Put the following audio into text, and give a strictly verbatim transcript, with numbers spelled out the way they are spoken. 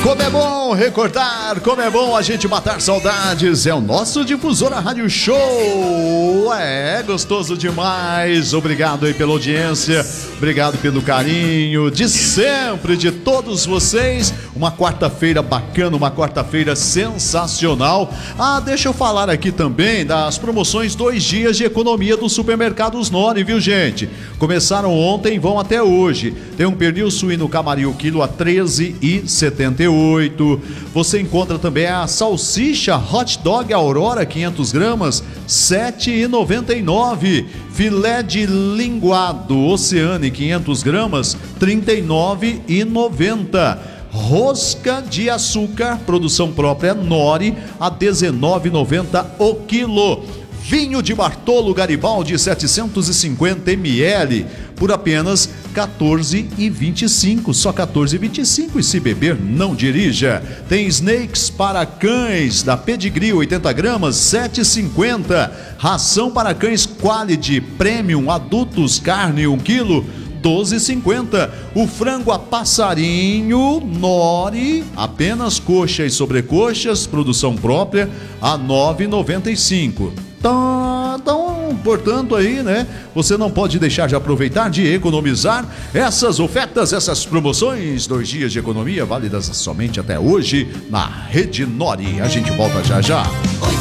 Como é bom recordar, como é bom a gente matar saudades. É o nosso Difusora Rádio Show. É, gostoso demais. Obrigado aí pela audiência, obrigado pelo carinho de sempre, de todos vocês. Uma quarta-feira bacana, uma quarta-feira sensacional. Ah, deixa eu falar aqui também das promoções dois dias de economia dos supermercados Nori, viu, gente? Começaram ontem, vão até hoje. Tem um pernil suíno Camarim quilo a treze reais e setenta e oito centavos. Você encontra também a salsicha Hot Dog Aurora quinhentos gramas, sete reais e noventa e nove centavos. Filé de linguado Oceane quinhentos gramas, trinta e nove reais e noventa centavos. Rosca de açúcar, produção própria Nori, a dezenove reais e noventa centavos o quilo. Vinho de Bartolo Garibaldi setecentos e cinquenta mililitros por apenas quatorze reais e vinte e cinco centavos, só quatorze reais e vinte e cinco centavos, e se beber não dirija. Tem Snakes para cães da Pedigree oitenta gramas, sete reais e cinquenta centavos. Ração para cães Quality Premium adultos carne um quilo, doze reais e cinquenta centavos. O frango a passarinho Nori, apenas coxa e sobrecoxas, produção própria, a nove reais e noventa e cinco centavos. Então, então, portanto aí, né, você não pode deixar de aproveitar, de economizar essas ofertas, essas promoções, dois dias de economia válidas somente até hoje na Rede Nori. A gente volta já já.